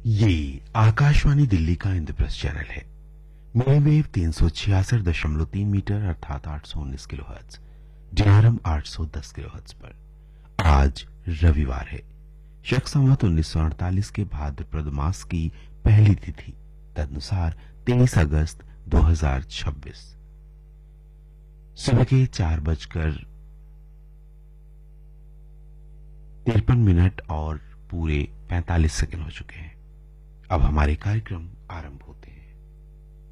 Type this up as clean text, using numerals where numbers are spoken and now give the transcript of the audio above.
ये आकाशवाणी दिल्ली का इंद्रप्रस्थ चैनल है। मीडियम वेव 366.3 मीटर अर्थात 819 किलोहर्ट्ज, DRM 810 किलोहर्ट्ज पर। आज रविवार है। शक संवत 1948 के भाद्रपद मास की पहली तिथि तदनुसार 23 अगस्त 2026 सुबह के 4:53 और पूरे 45 सेकंड हो चुके हैं। अब हमारे कार्यक्रम आरंभ होते हैं।